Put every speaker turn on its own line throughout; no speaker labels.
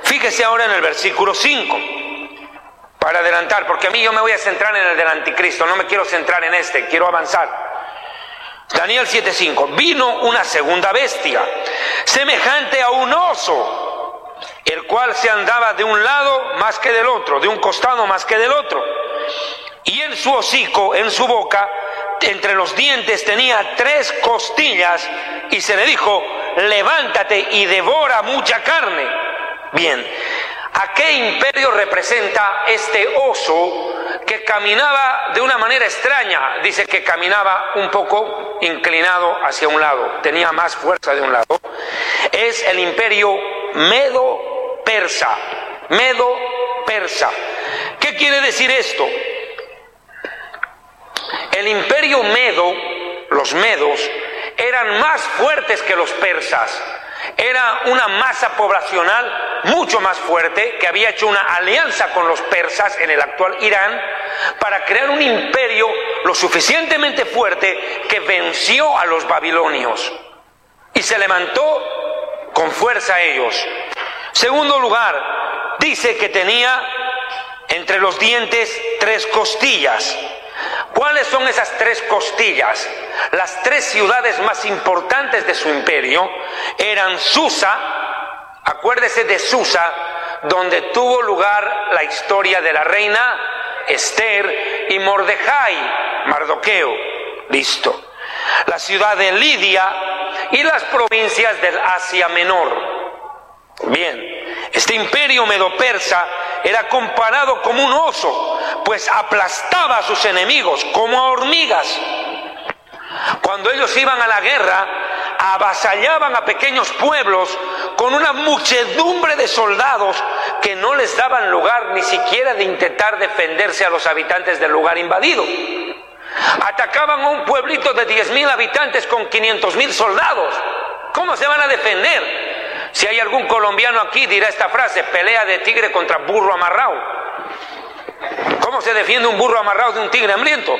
Fíjese ahora en el versículo 5, para adelantar, porque a mí yo me voy a centrar en el del anticristo, no me quiero centrar en este, quiero avanzar. Daniel 7:5, vino una segunda bestia, semejante a un oso, el cual se andaba de un lado más que del otro, de un costado más que del otro, y en su hocico, en su boca, entre los dientes tenía 3 costillas, y se le dijo, levántate y devora mucha carne. Bien, ¿a qué imperio representa este oso que caminaba de una manera extraña? Dice que caminaba un poco inclinado hacia un lado, tenía más fuerza de un lado. Es el imperio Medo-Persa. Medo-Persa. ¿Qué quiere decir esto? El imperio Medo, los medos, eran más fuertes que los persas. Era una masa poblacional mucho más fuerte que había hecho una alianza con los persas en el actual Irán para crear un imperio lo suficientemente fuerte que venció a los babilonios y se levantó con fuerza a ellos. Segundo lugar, dice que tenía entre los dientes 3 costillas. ¿Cuáles son esas 3 costillas? Las 3 ciudades más importantes de su imperio eran Susa, acuérdese de Susa, donde tuvo lugar la historia de la reina Esther y Mordejai, Mardoqueo, listo. La ciudad de Lidia y las provincias del Asia Menor. Bien, este imperio medo-persa era comparado como un oso, pues aplastaba a sus enemigos como a hormigas. Cuando ellos iban a la guerra, avasallaban a pequeños pueblos con una muchedumbre de soldados que no les daban lugar ni siquiera de intentar defenderse a los habitantes del lugar invadido. Atacaban a un pueblito de 10,000 habitantes con 500,000 soldados. ¿Cómo se van a defender? Si hay algún colombiano aquí, dirá esta frase: pelea de tigre contra burro amarrado. ¿Cómo se defiende un burro amarrado de un tigre hambriento?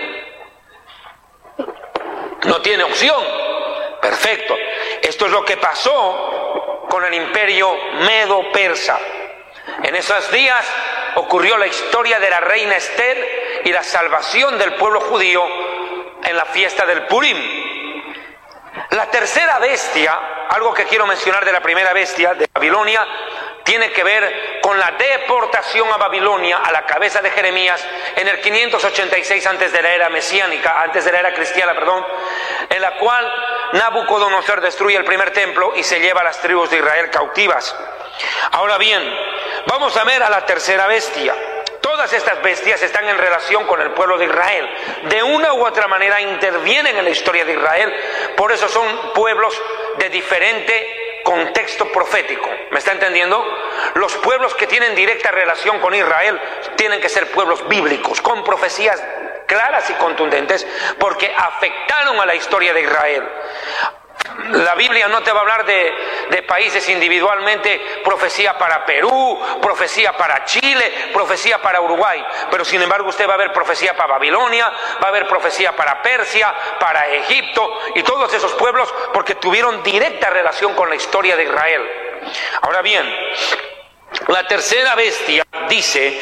No tiene opción. Perfecto. Esto es lo que pasó con el imperio medo-persa. En esos días ocurrió la historia de la reina Esther y la salvación del pueblo judío en la fiesta del Purim. La tercera bestia, algo que quiero mencionar de la primera bestia de Babilonia, tiene que ver con la deportación a Babilonia a la cabeza de Jeremías en el 586 antes de la era mesiánica, antes de la era cristiana, en la cual Nabucodonosor destruye el primer templo y se lleva a las tribus de Israel cautivas. Ahora bien, vamos a ver a la tercera bestia. Todas estas bestias están en relación con el pueblo de Israel. De una u otra manera intervienen en la historia de Israel. Por eso son pueblos de diferente contexto profético. ¿Me está entendiendo? Los pueblos que tienen directa relación con Israel tienen que ser pueblos bíblicos, con profecías claras y contundentes, porque afectaron a la historia de Israel. La Biblia no te va a hablar de países individualmente, profecía para Perú, profecía para Chile, profecía para Uruguay, pero sin embargo usted va a ver profecía para Babilonia, va a haber profecía para Persia, para Egipto y todos esos pueblos porque tuvieron directa relación con la historia de Israel. Ahora bien, la tercera bestia dice,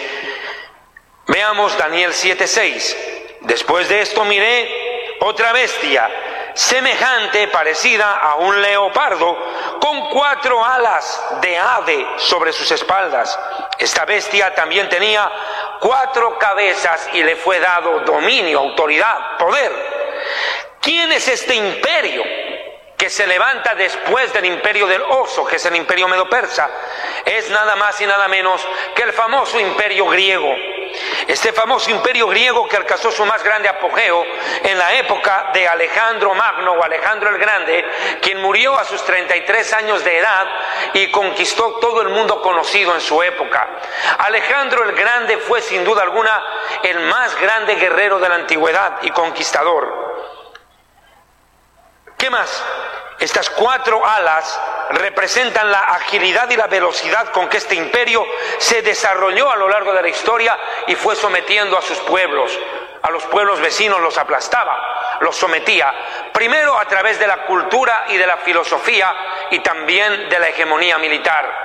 veamos Daniel 7:6, después de esto miré otra bestia, semejante, parecida a un leopardo, con 4 alas de ave sobre sus espaldas. Esta bestia también tenía 4 cabezas y le fue dado dominio, autoridad, poder. ¿Quién es este imperio que se levanta después del imperio del oso, que es el imperio medo-persa? Es nada más y nada menos que el famoso imperio griego. Este famoso imperio griego que alcanzó su más grande apogeo en la época de Alejandro Magno o Alejandro el Grande, quien murió a sus 33 años de edad y conquistó todo el mundo conocido en su época. Alejandro el Grande fue sin duda alguna el más grande guerrero de la antigüedad y conquistador. ¿Qué más? Estas 4 alas representan la agilidad y la velocidad con que este imperio se desarrolló a lo largo de la historia y fue sometiendo a sus pueblos. A los pueblos vecinos los aplastaba, los sometía, primero a través de la cultura y de la filosofía y también de la hegemonía militar.